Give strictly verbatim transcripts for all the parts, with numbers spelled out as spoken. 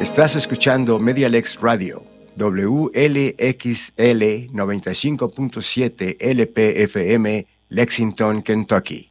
Estás escuchando Medialex Radio, W L X L noventa y cinco punto siete L P F M, Lexington, Kentucky.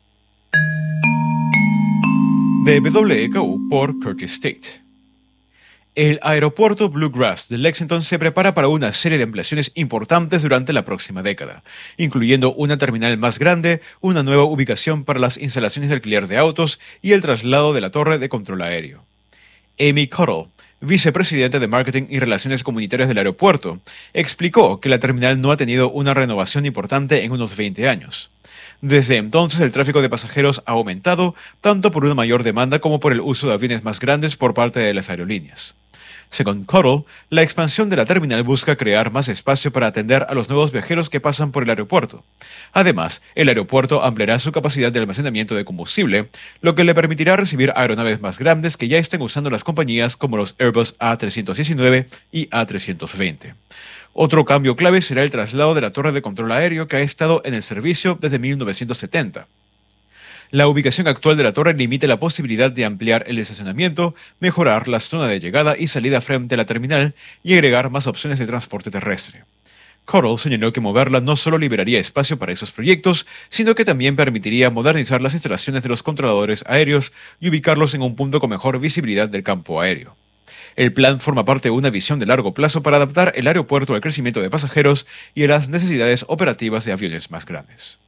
De W K U por Curtis State. El aeropuerto Bluegrass de Lexington se prepara para una serie de ampliaciones importantes durante la próxima década, incluyendo una terminal más grande, una nueva ubicación para las instalaciones de alquiler de autos y el traslado de la torre de control aéreo. Amy Cottle, vicepresidente de Marketing y Relaciones Comunitarias del aeropuerto, explicó que la terminal no ha tenido una renovación importante en unos veinte años. Desde entonces, el tráfico de pasajeros ha aumentado, tanto por una mayor demanda como por el uso de aviones más grandes por parte de las aerolíneas. Según Cottle, la expansión de la terminal busca crear más espacio para atender a los nuevos viajeros que pasan por el aeropuerto. Además, el aeropuerto ampliará su capacidad de almacenamiento de combustible, lo que le permitirá recibir aeronaves más grandes que ya estén usando las compañías como los Airbus A trescientos diecinueve y A trescientos veinte. Otro cambio clave será el traslado de la torre de control aéreo que ha estado en el servicio desde mil novecientos setenta. La ubicación actual de la torre limita la posibilidad de ampliar el estacionamiento, mejorar la zona de llegada y salida frente a la terminal y agregar más opciones de transporte terrestre. Cottle señaló que moverla no solo liberaría espacio para esos proyectos, sino que también permitiría modernizar las instalaciones de los controladores aéreos y ubicarlos en un punto con mejor visibilidad del campo aéreo. El plan forma parte de una visión de largo plazo para adaptar el aeropuerto al crecimiento de pasajeros y a las necesidades operativas de aviones más grandes.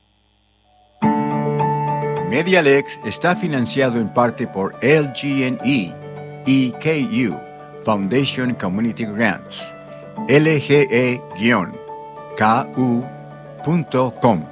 Medialex está financiado en parte por L G N E y K U, Foundation Community Grants, L G E K U punto com.